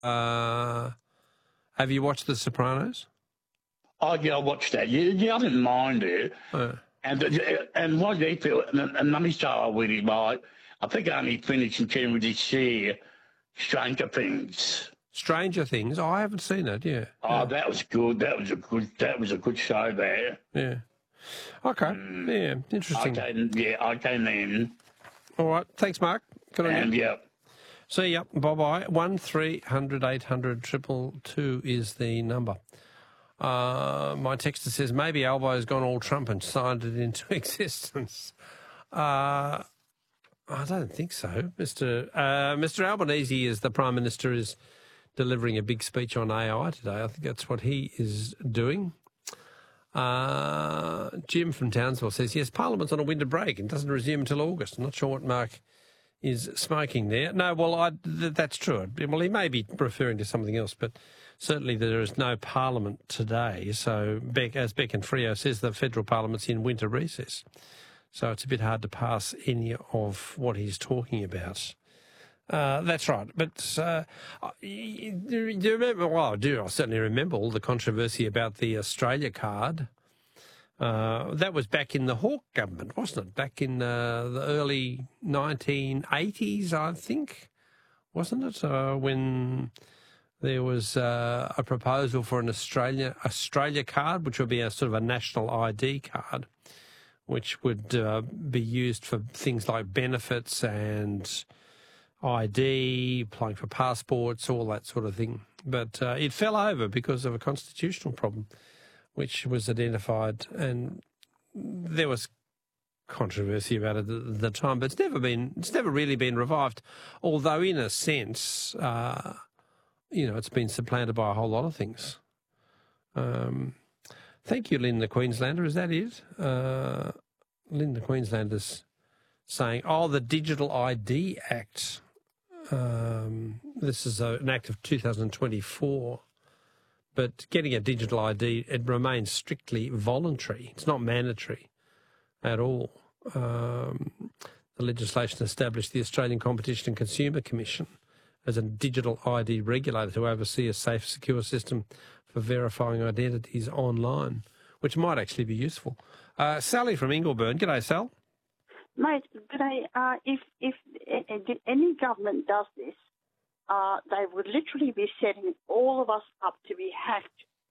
Have you watched The Sopranos? Oh, yeah, I watched that. Yeah, I didn't mind it. And what they feel, and let me start with it, right? I think I only finished in January this year, Stranger Things. Stranger Things? Oh, I haven't seen it, yeah. Oh, that was good. That was a good show there. Yeah. Okay. Yeah, interesting. I came in. All right. Thanks, Mark. Good on you. And, yeah. See ya. Bye-bye. 1300 800 222 is the number. My texter says, maybe Albo's gone all Trump and signed it into existence. I don't think so. Mr. Albanese, as the Prime Minister, is delivering a big speech on AI today. I think that's what he is doing. Jim from Townsville says, yes, Parliament's on a winter break and doesn't resume until August. I'm not sure what Mark is smoking there. No, well, that's true. Well, he may be referring to something else, but certainly there is no Parliament today. So, as Beck and Freo says, the federal Parliament's in winter recess. So it's a bit hard to pass any of what he's talking about. That's right. But do you remember? Well, I do. I certainly remember all the controversy about the Australia card. That was back in the Hawke government, wasn't it? Back in the early 1980s, I think, wasn't it? When there was a proposal for an Australia card, which would be a sort of a national ID card, which would be used for things like benefits and ID, applying for passports, all that sort of thing. But it fell over because of a constitutional problem, which was identified, and there was controversy about it at the time. But it's never really been revived. Although, in a sense, it's been supplanted by a whole lot of things. Thank you, Lynn the Queenslander. Is that it? Lynn the Queenslander's saying, the Digital ID Act. This is an act of 2024. But getting a digital ID, it remains strictly voluntary. It's not mandatory at all. The legislation established the Australian Competition and Consumer Commission as a digital ID regulator to oversee a safe, secure system for verifying identities online, which might actually be useful. Sally from Ingleburn. G'day, Sal. Mate, g'day. If any government does this, they would literally be setting all of us up to be hacked,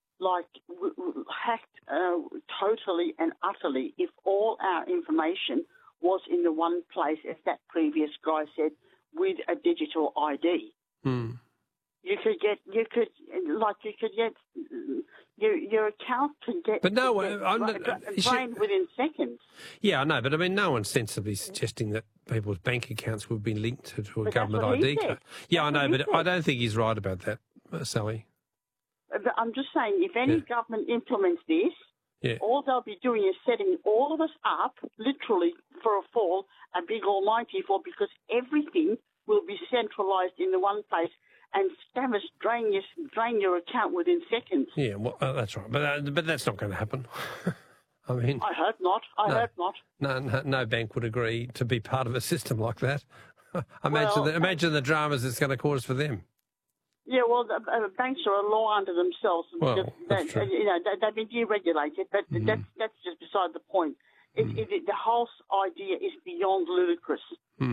totally and utterly, if all our information was in the one place, as that previous guy said, with a digital ID. Your account could get. But no, drained within seconds. Yeah, I know, but I mean, no one's sensibly suggesting that people's bank accounts would be linked to a government ID card. Yeah, I know, but I don't think he's right about that, Sally. But I'm just saying, if any government implements this, all they'll be doing is setting all of us up, literally, for a fall, a big almighty fall, because everything will be centralised in the one place, and scammers drain your account within seconds. Yeah, well, that's right. But that's not going to happen. I mean, I hope not. I hope not. No bank would agree to be part of a system like that. Imagine the dramas it's going to cause for them. Yeah, well, the banks are a law unto themselves. Well, that's true. They've been deregulated, but that's just beside the point. The whole idea is beyond ludicrous.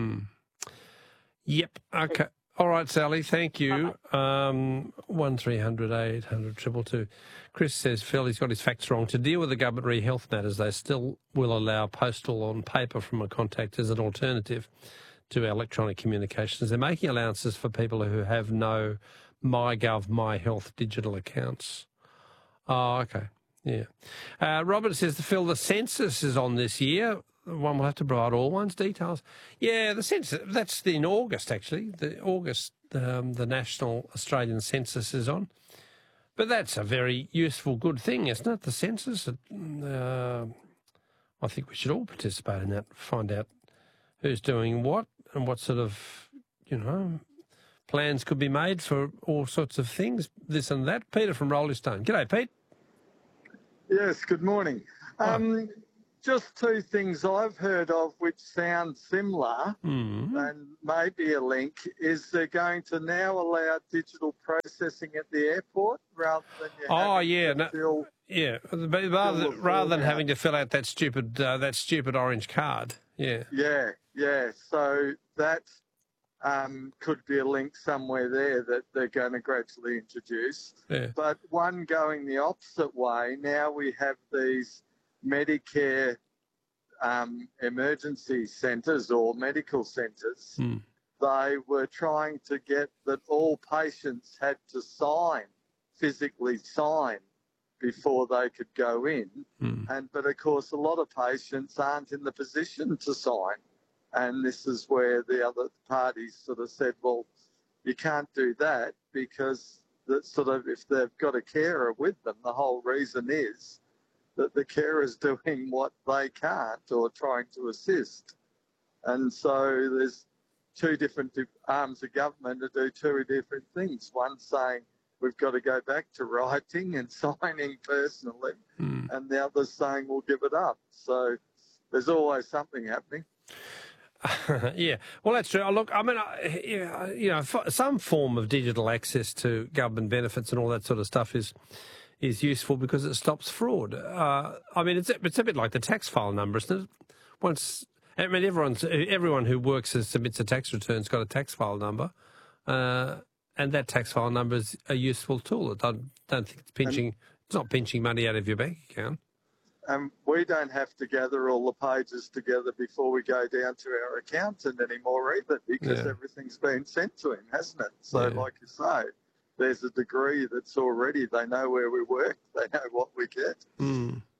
Yep. Okay. All right, Sally, thank you. 1300 800 222. Chris says Phil, he's got his facts wrong. To deal with the government re-health matters, they still will allow postal on paper from a contact as an alternative to electronic communications. They're making allowances for people who have no MyGov, MyHealth digital accounts. Oh, okay. Yeah. Robert says, Phil, the census is on this year. One will have to provide all one's details. Yeah, the census, that's in August, actually. The National Australian Census is on. But that's a very useful, good thing, isn't it, the census? I think we should all participate in that, find out who's doing what and what sort of, plans could be made for all sorts of things, this and that. Peter from Rolling Stone. G'day, Pete. Yes, good morning. just two things I've heard of which sound similar and maybe a link is they're going to now allow digital processing at the airport rather than rather than having to fill out that stupid orange card. Yeah. Yeah. So that could be a link somewhere there that they're going to gradually introduce. Yeah. But one going the opposite way, now we have these Medicare emergency centres or medical centres. They were trying to get that all patients had to physically sign before they could go in. But of course, a lot of patients aren't in the position to sign. And this is where the other parties sort of said, well, you can't do that because that sort of if they've got a carer with them, the whole reason is that the carer's doing what they can't or trying to assist. And so there's two different arms of government to do two different things. One saying we've got to go back to writing and signing personally, and the other saying we'll give it up. So there's always something happening. Yeah, well, that's true. Look, I mean, some form of digital access to government benefits and all that sort of stuff is useful because it stops fraud. I mean, it's a bit like the tax file number, isn't it? Everyone who works and submits a tax return's got a tax file number, and that tax file number is a useful tool. I don't think it's not pinching money out of your bank account. We don't have to gather all the pages together before we go down to our accountant anymore either because everything's been sent to him, hasn't it? So like you say, there's a degree that's already, they know where we work, they know what we get.